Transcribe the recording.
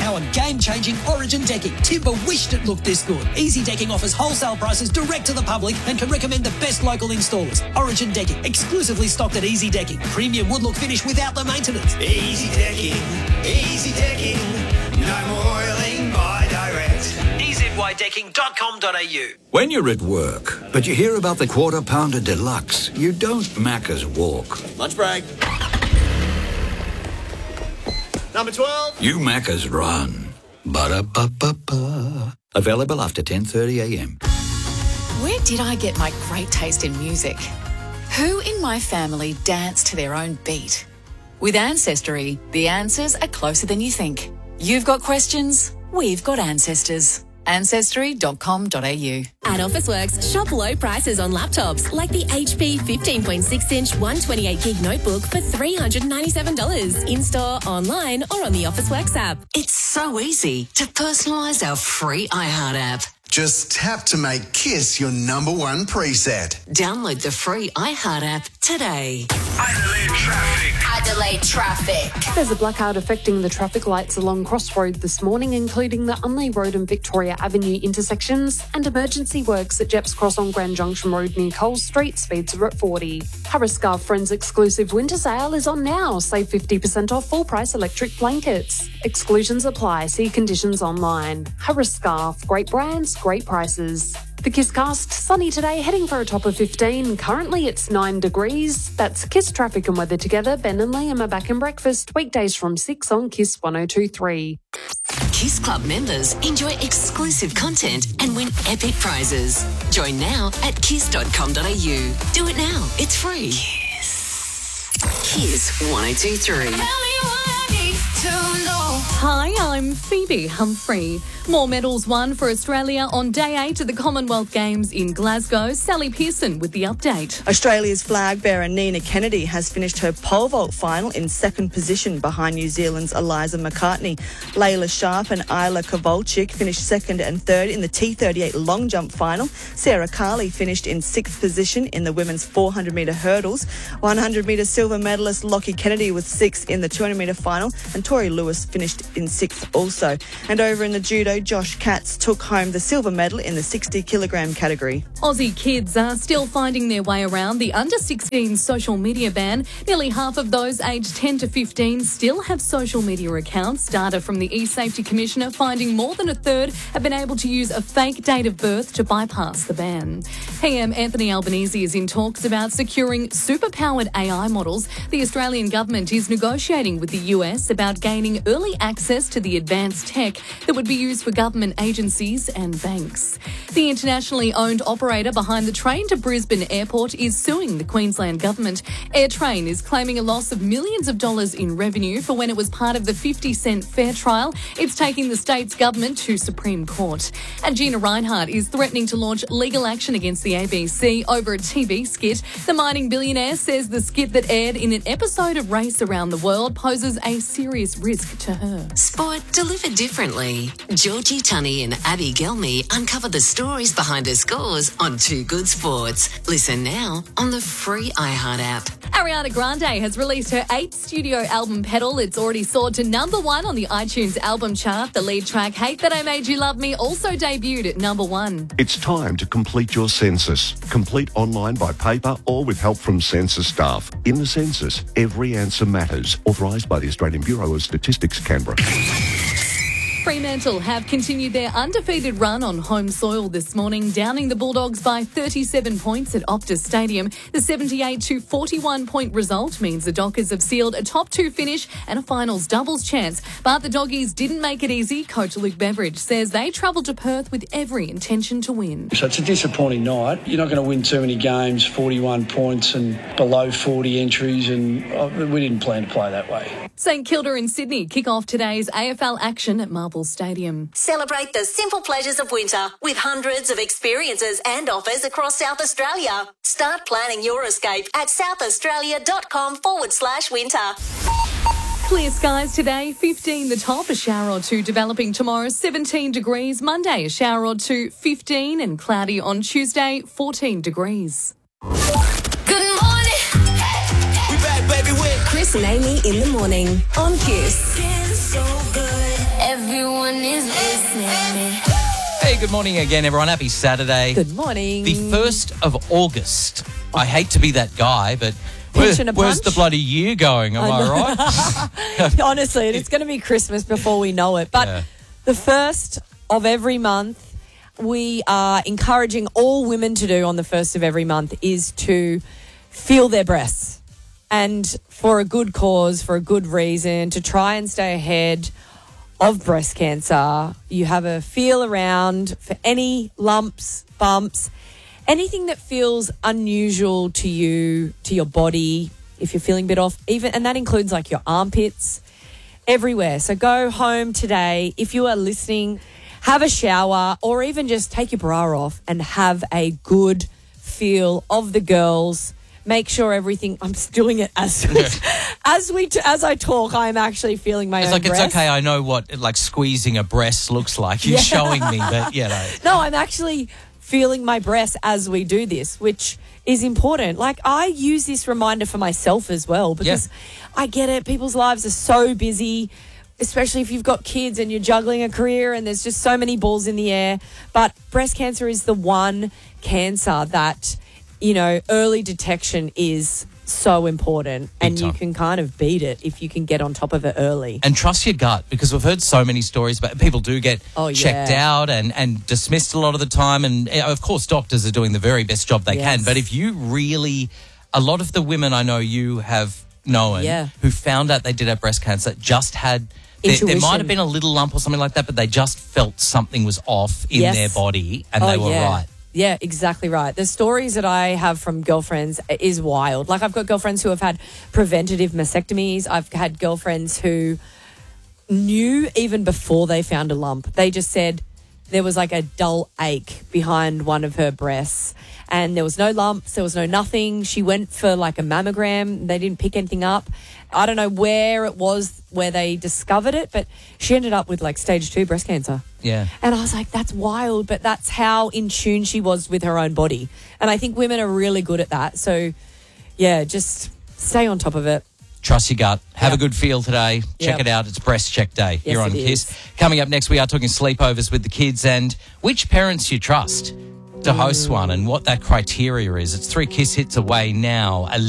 our game-changing Origin decking. Timber wished it looked this good. Easy Decking offers wholesale prices direct to the public and can recommend the best local installers. Origin Decking, exclusively stocked at Easy Decking. Premium wood-look finish without the maintenance. Easy Decking, Easy Decking. No more oiling by direct. EZYDecking.com.au. When you're at work, but you hear about the Quarter Pounder Deluxe, you don't Macca's walk. Lunch break. Number 12. You Macca's run. Ba-da-ba-ba-ba. Available after 10:30am. Where did I get my great taste in music? Who in my family danced to their own beat? With Ancestry, the answers are closer than you think. You've got questions, we've got ancestors. Ancestry.com.au. At Officeworks, shop low prices on laptops like the HP 15.6-inch 128GB notebook for $397 in-store, online or on the Officeworks app. It's so easy to personalise our free iHeart app. Just tap to make KISS your number one preset. Download the free iHeart app today. Adelaide traffic. Adelaide traffic. There's a blackout affecting the traffic lights along Crossroad this morning, including the Unley Road and Victoria Avenue intersections, and emergency works at Jeps Cross on Grand Junction Road near Coles Street. Speeds are at 40. Harris Scarf Friends exclusive winter sale is on now. Save 50% off full price electric blankets. Exclusions apply. See conditions online. Harris Scarf. Great brands, great prices. The KISScast, sunny today, heading for a top of 15. Currently it's 9 degrees. That's KISS traffic and weather together. Ben and Liam are back in breakfast, weekdays from 6 on KISS 102.3. KISS Club members enjoy exclusive content and win epic prizes. Join now at kiss.com.au. Do it now. It's free. KISS 102.3. Hi, I'm Phoebe Humphrey. More medals won for Australia on day 8 of the Commonwealth Games in Glasgow. Sally Pearson with the update. Australia's flag bearer Nina Kennedy has finished her pole vault final in second position behind New Zealand's Eliza McCartney. Layla Sharp and Isla Kowalczyk finished second and third in the T38 long jump final. Sarah Carley finished in sixth position in the women's 400-metre hurdles. 100-metre silver medalist Lockie Kennedy was sixth in the 200-metre final, and Tori Lewis finished in sixth also. And over in the judo, Josh Katz took home the silver medal in the 60-kilogram category. Aussie kids are still finding their way around the under-16 social media ban. Nearly half of those aged 10 to 15 still have social media accounts. Data from the eSafety Commissioner finding more than a third have been able to use a fake date of birth to bypass the ban. PM Anthony Albanese is in talks about securing super-powered AI models. The Australian government is negotiating with the US about gaining early access to the advanced tech that would be used for government agencies and banks. The internationally owned operator behind the train to Brisbane Airport is suing the Queensland government. AirTrain is claiming a loss of millions of dollars in revenue for when it was part of the 50-cent fare trial. It's taking the state's government to Supreme Court. And Gina Reinhardt is threatening to launch legal action against the ABC over a TV skit. The mining billionaire says the skit that aired in an episode of Race Around the World poses a serious risk to her. Sport delivered differently. Georgie Tunney and Abby Gelmy uncover the stories behind her scores on Too Good Sports. Listen now on the free iHeart app. Ariana Grande has released her 8th studio album, Pedal. It's already soared to number 1 on the iTunes album chart. The lead track, Hate That I Made You Love Me, also debuted at number 1. It's time to complete your census. Complete online by paper or with help from census staff. In the census, every answer matters. Authorised by the Australian Bureau of Statistics, Canberra. Fremantle have continued their undefeated run on home soil this morning, downing the Bulldogs by 37 points at Optus Stadium. The 78-41 point result means the Dockers have sealed a top 2 finish and a finals doubles chance. But the Doggies didn't make it easy. Coach Luke Beveridge says they travelled to Perth with every intention to win. So it's a disappointing night. You're not going to win too many games, 41 points and below 40 entries, and we didn't plan to play that way. St Kilda and Sydney kick off today's AFL action at Marvel Stadium. Celebrate the simple pleasures of winter with hundreds of experiences and offers across South Australia. Start planning your escape at southaustralia.com/winter. Clear skies today, 15 the top, a shower or two developing tomorrow, 17 degrees. Monday, a shower or two, 15, and cloudy on Tuesday, 14 degrees. Good morning. We back, baby, with Chris and Amy in the morning on KISS. So good. Everyone Hey, good morning again, everyone. Happy Saturday. Good morning. The 1st of August. I hate to be that guy, but where's the bloody year going? Am I right? Honestly, it's going to be Christmas before we know it. But the 1st of every month, we are encouraging all women to do on the 1st of every month is to feel their breasts. And for a good cause, for a good reason, to try and stay ahead of breast cancer. You have a feel around for any lumps, bumps, anything that feels unusual to you, to your body, if you're feeling a bit off, and that includes like your armpits, everywhere. So go home today. If you are listening, have a shower or even just take your bra off and have a good feel of the girls. Make sure everything. I'm doing it as I talk. I'm actually feeling my own breast. It's okay. I know what like squeezing a breast looks like. You're showing me, but No, I'm actually feeling my breast as we do this, which is important. Like I use this reminder for myself as well because I get it. People's lives are so busy, especially if you've got kids and you're juggling a career and there's just so many balls in the air. But breast cancer is the one cancer that, early detection is so important and you can kind of beat it if you can get on top of it early. And trust your gut, because we've heard so many stories about people do get checked out and dismissed a lot of the time. And of course, doctors are doing the very best job they can. But if you really, a lot of the women I know you have known who found out they did have breast cancer just had, there might have been a little lump or something like that, but they just felt something was off in their body and they were right. Yeah, exactly right. The stories that I have from girlfriends is wild. Like I've got girlfriends who have had preventative mastectomies. I've had girlfriends who knew even before they found a lump. They just said there was like a dull ache behind one of her breasts and there was no lumps, there was no nothing. She went for like a mammogram. They didn't pick anything up. I don't know where it was where they discovered it, but she ended up with like stage 2 breast cancer. Yeah. And I was like, that's wild, but that's how in tune she was with her own body. And I think women are really good at that. So, just stay on top of it. Trust your gut. Have a good feel today. Check it out. It's Breast Check Day here on Kiss. Coming up next, we are talking sleepovers with the kids and which parents you trust to host one and what that criteria is. It's 3 Kiss hits away now.